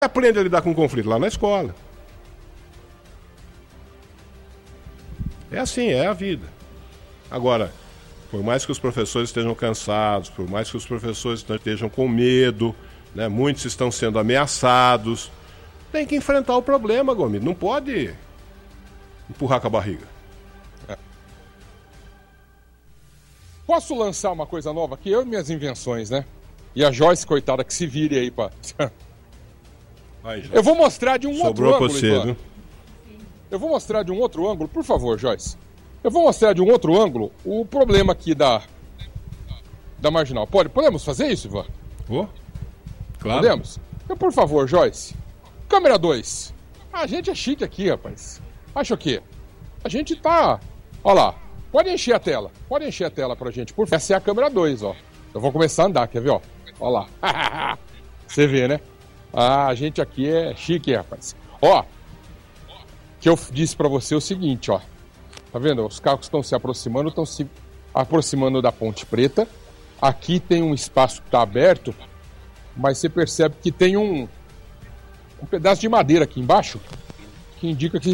aprende a lidar com conflito? Lá na escola. É assim, é a vida. Agora, por mais que os professores estejam cansados, por mais que os professores estejam com medo, né, muitos estão sendo ameaçados, tem que enfrentar o problema, Gomes. Não pode empurrar com a barriga. Posso lançar uma coisa nova aqui? Eu e minhas invenções, né? E a Joyce, coitada, que se vire aí, pá. Eu vou mostrar de um outro ângulo, Ivan. Eu vou mostrar de um outro ângulo, por favor, Joyce. Eu vou mostrar de um outro ângulo o problema aqui da marginal. Podemos fazer isso, Ivan? Claro. Podemos? Então, por favor, Joyce. Câmera 2. A gente é chique aqui, rapaz. Acha o quê? A gente tá... Olha lá. Pode encher a tela. Pode encher a tela pra gente. Essa é a câmera 2, ó. Eu vou começar a andar, quer ver, ó? Olha lá. Você vê, né? A gente aqui é chique, rapaz. Ó. Que eu disse pra você o seguinte, ó. Tá vendo? Os carros estão se aproximando da Ponte Preta. Aqui tem um espaço que tá aberto, mas você percebe que tem um pedaço de madeira aqui embaixo, que indica que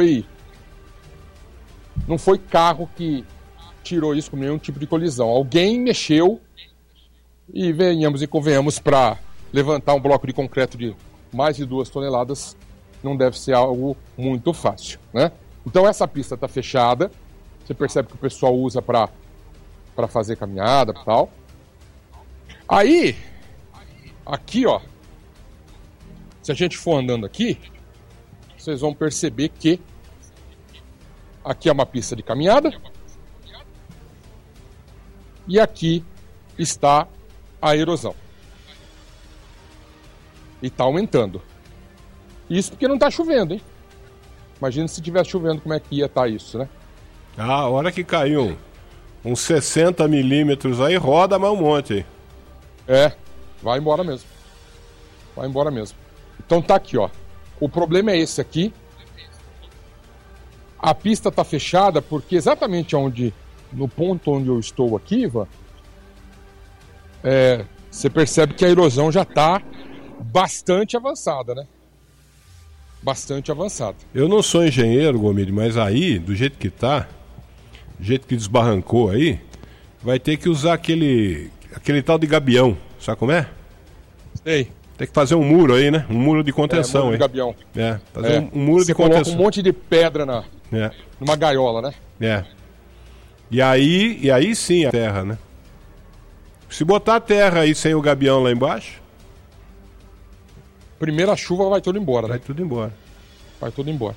não foi carro que tirou isso com nenhum tipo de colisão. Alguém mexeu e venhamos e convenhamos, para levantar um bloco de concreto de mais de 2 toneladas não deve ser algo muito fácil, né? Então essa pista está fechada. Você percebe que o pessoal usa para fazer caminhada e tal. Aí, aqui, ó, se a gente for andando aqui, vocês vão perceber que aqui é uma pista de caminhada e aqui está a erosão. E está aumentando. Isso porque não está chovendo, hein? Imagina se tivesse chovendo, como é que ia estar isso, né? A hora que caiu uns 60 milímetros aí, roda mais um monte aí. Vai embora mesmo. Vai embora mesmo. Então tá aqui, ó. O problema é esse aqui. A pista tá fechada porque exatamente no ponto onde eu estou aqui, Ivan, você percebe que a erosão já tá bastante avançada, né? Bastante avançada. Eu não sou engenheiro, Gomide, mas aí, do jeito que tá, do jeito que desbarrancou aí, vai ter que usar aquele tal de gabião, sabe como é? Sei. Tem que fazer um muro aí, né? Um muro de contenção muro aí. De gabião. Fazer um muro de contenção. Você coloca um monte de pedra numa gaiola, né? E aí sim a terra, né? Se botar a terra aí sem o gabião lá embaixo, primeira chuva vai tudo embora, né? Vai tudo embora. Vai tudo embora.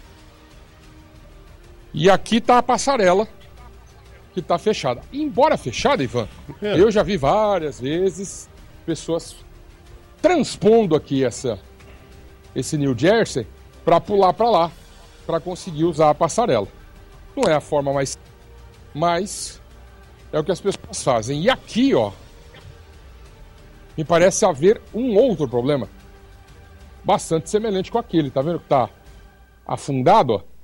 E aqui tá a passarela que tá fechada. Embora fechada, Ivan, eu já vi várias vezes pessoas transpondo aqui esse New Jersey para pular para lá, para conseguir usar a passarela. Não é a forma mas é o que as pessoas fazem. E aqui, ó, me parece haver um outro problema bastante semelhante com aquele, tá vendo que tá afundado, ó?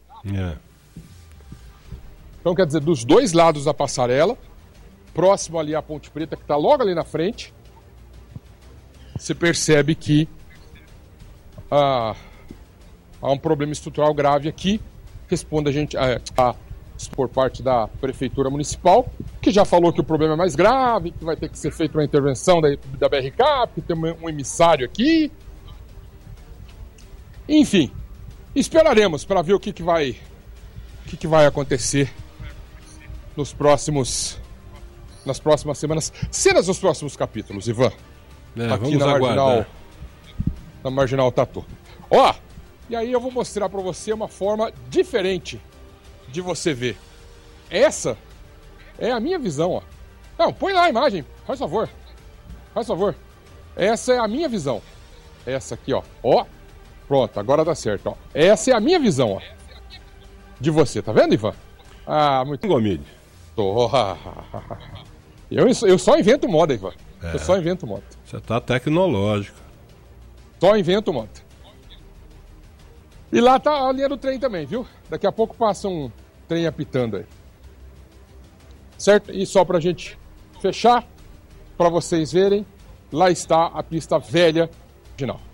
Então quer dizer, dos dois lados da passarela, próximo ali à Ponte Preta, que tá logo ali na frente, você percebe que há um problema estrutural grave aqui. Responde por parte da Prefeitura Municipal, que já falou que o problema é mais grave, que vai ter que ser feita uma intervenção da BRK, que tem um emissário aqui. Enfim, esperaremos para ver o que vai acontecer nas próximas semanas, cenas dos próximos capítulos, Ivan. Aqui na Marginal Tatu. Ó, e aí eu vou mostrar para você uma forma diferente de você ver. Essa é a minha visão, ó. Não, põe lá a imagem, faz favor. Essa é a minha visão. Essa aqui, ó. Ó, pronto, agora dá certo, ó. Essa é a minha visão, ó. De você, tá vendo, Ivan? Muito Gomide. Eu só invento moda, Ivan. Eu só invento moda. Você tá tecnológico. Só invento moda. E lá tá a linha do trem também, viu? Daqui a pouco passa um trem apitando aí. Certo? E só pra gente fechar, pra vocês verem, lá está a pista velha original.